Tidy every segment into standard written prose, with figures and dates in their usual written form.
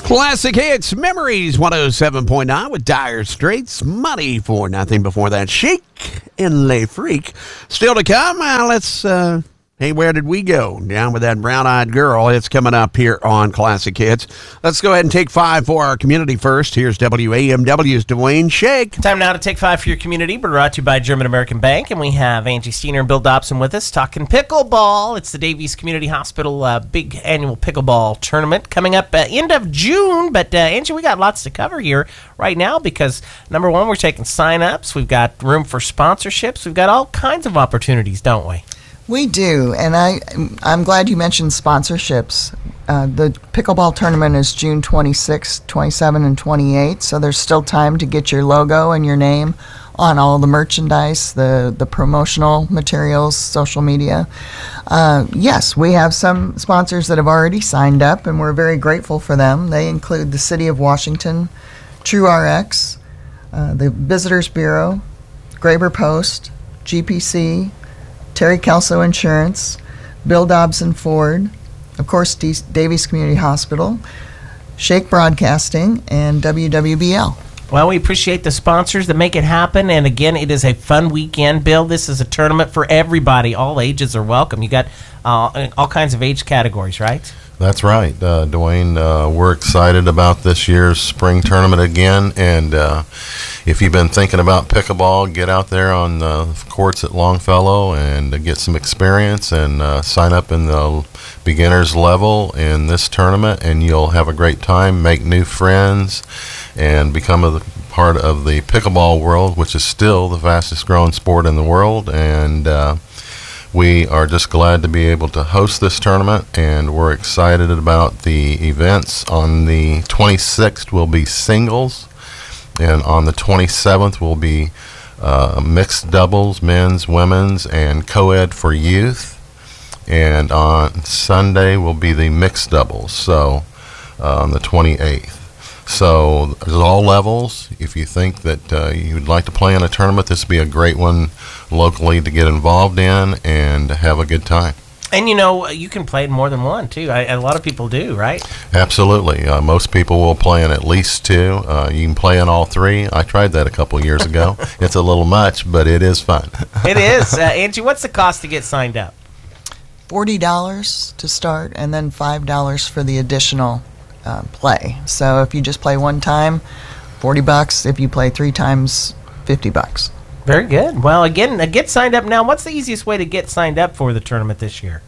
Classic Hits, Memories 107.9 with Dire Straits, Money for Nothing. Before that, Chic and Le Freak. Still to come, hey, where did we go? Down with that brown-eyed girl. It's coming up here on Classic Hits. Let's go ahead and take 5 for our community first. Here's WAMW's Dwayne Shake. Time now to take 5 for your community, brought to you by German American Bank. And we have Angie Steiner and Bill Dobson with us talking pickleball. It's the Davies Community Hospital big annual pickleball tournament coming up end of June. But, Angie, we got lots to cover here right now because, number one, we're taking sign-ups. We've got room for sponsorships. We've got all kinds of opportunities, don't we? We do, and I'm glad you mentioned sponsorships. The pickleball tournament is June 26, 27, and 28, so there's still time to get your logo and your name on all the merchandise, the promotional materials, social media. Yes, we have some sponsors that have already signed up, and we're very grateful for them. They include the City of Washington, TrueRx, the Visitors Bureau, Graber Post, GPC, Terry Kelso Insurance, Bill Dobson Ford, of course, Davies Community Hospital, Shake Broadcasting, and WWBL. Well, we appreciate the sponsors that make it happen. And again, it is a fun weekend, Bill. This is a tournament for everybody. All ages are welcome. You got all kinds of age categories, right? That's right, Dwayne. We're excited about this year's spring tournament again, and if you've been thinking about pickleball, get out there on the courts at Longfellow and get some experience and sign up in the beginners level in this tournament, and you'll have a great time, make new friends, and become a part of the pickleball world, which is still the fastest growing sport in the world. And we are just glad to be able to host this tournament, and we're excited about the events. On the 26th will be singles, and on the 27th will be mixed doubles, men's, women's, and co-ed for youth. And on Sunday will be the mixed doubles, so on the 28th. So there's all levels. If you think that you'd like to play in a tournament, this would be a great one locally to get involved in and have a good time. And, you know, you can play in more than one, too. A lot of people do, right? Absolutely. Most people will play in at least 2. You can play in all 3. I tried that a couple of years ago. It's a little much, but it is fun. It is. Angie, what's the cost to get signed up? $40 to start, and then $5 for the additional play. So if you just play one time, $40. If you play 3 times, $50. Very good. Well, again, get signed up now. What's the easiest way to get signed up for the tournament this year?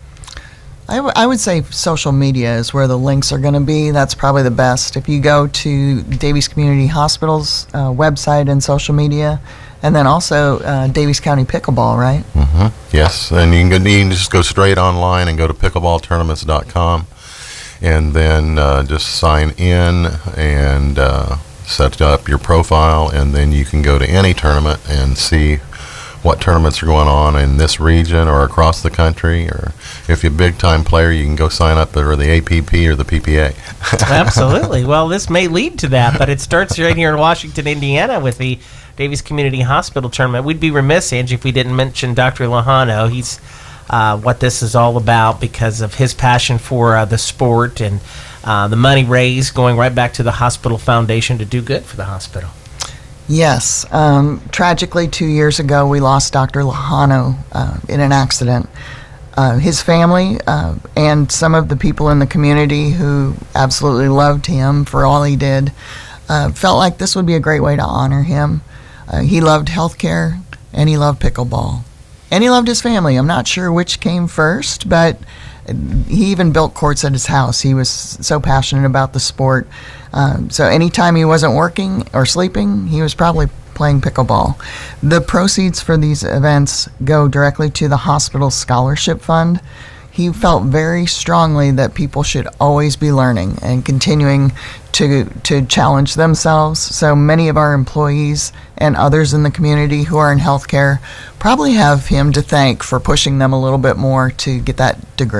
I would say social media is where the links are going to be. That's probably the best. If you go to Davies Community Hospital's website and social media, and then also Davies County Pickleball, right? Mm-hmm. Yes, and you can just go straight online and go to pickleballtournaments.com, and then just sign in and set up your profile, and then you can go to any tournament and see what tournaments are going on in this region or across the country. Or if you're a big-time player, you can go sign up for the APP or the PPA. Absolutely. Well, this may lead to that, but it starts right here in Washington, Indiana with the Davies Community Hospital Tournament. We'd be remiss, Angie, if we didn't mention Dr. Lejano. He's what this is all about because of his passion for the sport and the money raised going right back to the hospital foundation to do good for the hospital. Yes. Tragically, 2 years ago, we lost Dr. Lejano in an accident. His family and some of the people in the community who absolutely loved him for all he did felt like this would be a great way to honor him. He loved healthcare, and he loved pickleball. And he loved his family. I'm not sure which came first, but he even built courts at his house. He was so passionate about the sport. So anytime he wasn't working or sleeping, he was probably playing pickleball. The proceeds for these events go directly to the hospital scholarship fund. He felt very strongly that people should always be learning and continuing to challenge themselves. So many of our employees and others in the community who are in healthcare probably have him to thank for pushing them a little bit more to get that degree.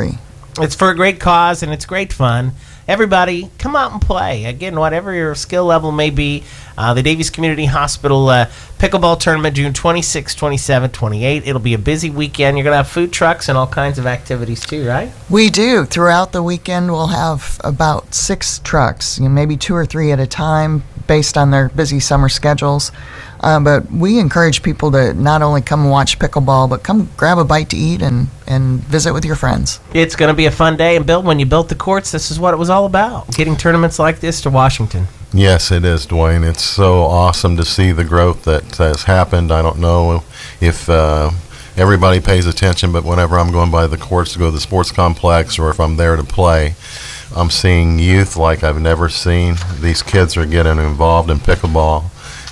It's for a great cause, and it's great fun. Everybody, come out and play. Again, whatever your skill level may be, the Davies Community Hospital Pickleball Tournament, June 26, 27, 28. It'll be a busy weekend. You're going to have food trucks and all kinds of activities, too, right? We do. Throughout the weekend, we'll have about 6 trucks, maybe 2 or 3 at a time, based on their busy summer schedules. But we encourage people to not only come and watch pickleball, but come grab a bite to eat and visit with your friends. It's going to be a fun day. And Bill, when you built the courts, this is what it was all about, getting tournaments like this to Washington. Yes, it is, Dwayne. It's so awesome to see the growth that has happened. I don't know if everybody pays attention, but whenever I'm going by the courts to go to the sports complex or if I'm there to play, I'm seeing youth like I've never seen. These kids are getting involved in pickleball,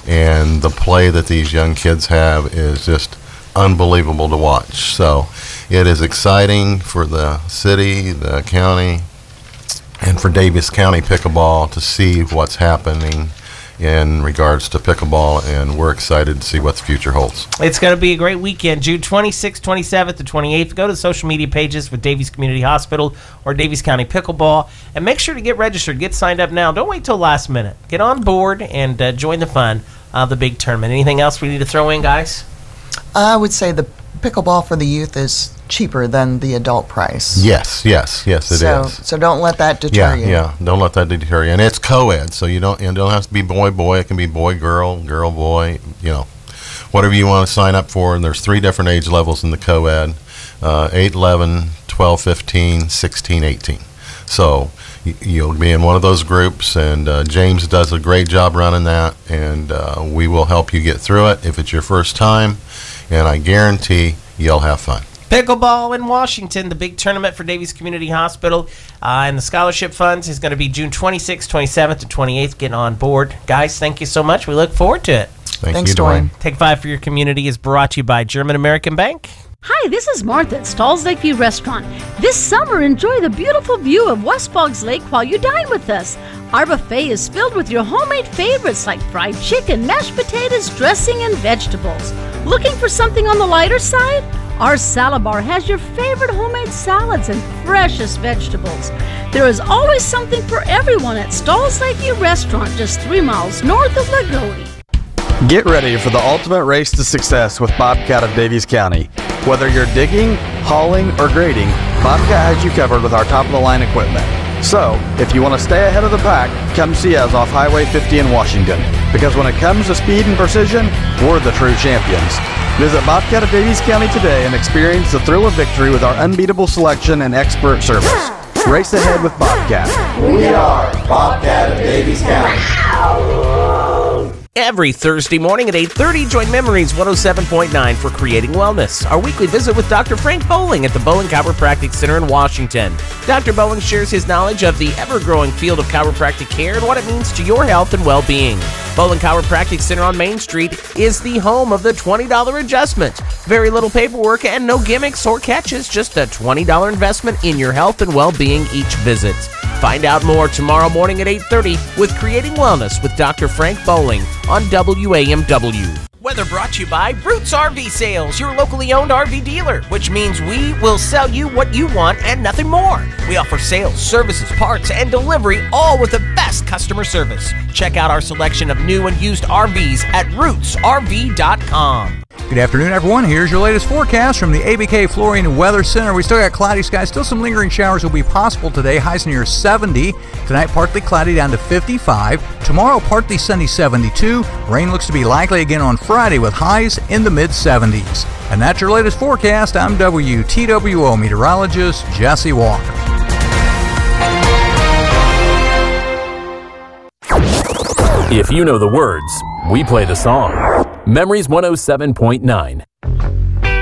and the play that these young kids have is just unbelievable to watch. So it is exciting for the city, the county, and for Davies County pickleball to see what's happening in regards to pickleball, and we're excited to see what the future holds. It's going to be a great weekend, June 26th, 27th, to 28th. Go to the social media pages with Davies Community Hospital or Davies County Pickleball, and make sure to get registered. Get signed up now. Don't wait till last minute. Get on board and join the fun of the big tournament. Anything else we need to throw in, guys? I would say the pickleball for the youth is cheaper than the adult price. Yes, it is. So don't let that deter you. Yeah, don't let that deter you. And it's co-ed, so you don't have to be boy. It can be boy, girl, boy, whatever you want to sign up for. And there's 3 different age levels in the co-ed, 8, 11, 12, 15, 16, 18. So you'll be in one of those groups, and James does a great job running that, and we will help you get through it if it's your first time, and I guarantee you'll have fun. Pickleball in Washington, the big tournament for Davies Community Hospital, and the scholarship funds is going to be June 26th, 27th, to 28th. Get on board. Guys, thank you so much. We look forward to it. Thanks, Dwayne. Take 5 for your community is brought to you by German American Bank. Hi, this is Martha at Stalls Lakeview Restaurant. This summer, enjoy the beautiful view of West Boggs Lake while you dine with us. Our buffet is filled with your homemade favorites like fried chicken, mashed potatoes, dressing, and vegetables. Looking for something on the lighter side? Our salad bar has your favorite homemade salads and freshest vegetables. There is always something for everyone at Stalls Lakeview Restaurant, just 3 miles north of Lagodi. Get ready for the ultimate race to success with Bobcat of Davies County. Whether you're digging, hauling, or grading, Bobcat has you covered with our top-of-the-line equipment. So, if you want to stay ahead of the pack, come see us off Highway 50 in Washington. Because when it comes to speed and precision, we're the true champions. Visit Bobcat of Davies County today and experience the thrill of victory with our unbeatable selection and expert service. Race ahead with Bobcat. We are Bobcat of Davies County. Every Thursday morning at 8:30, join Memories 107.9 for Creating Wellness, our weekly visit with Dr. Frank Bowling at the Bowling Chiropractic Center in Washington. Dr. Bowling shares his knowledge of the ever-growing field of chiropractic care and what it means to your health and well-being. Bowling Chiropractic Center on Main Street is the home of the $20 adjustment. Very little paperwork and no gimmicks or catches, just a $20 investment in your health and well-being each visit. Find out more tomorrow morning at 8:30 with Creating Wellness with Dr. Frank Bowling on WAMW. Weather brought to you by Roots RV Sales, your locally owned RV dealer, which means we will sell you what you want and nothing more. We offer sales, services, parts, and delivery, all with the best customer service. Check out our selection of new and used RVs at rootsrv.com. Good afternoon, everyone. Here's your latest forecast from the ABK Flooring and Weather Center. We still got cloudy skies. Still some lingering showers will be possible today. Highs near 70. Tonight, partly cloudy down to 55. Tomorrow, partly sunny 72. Rain looks to be likely again on Friday with highs in the mid-70s. And that's your latest forecast. I'm WTWO meteorologist Jesse Walker. If you know the words, we play the song. Memories 107.9.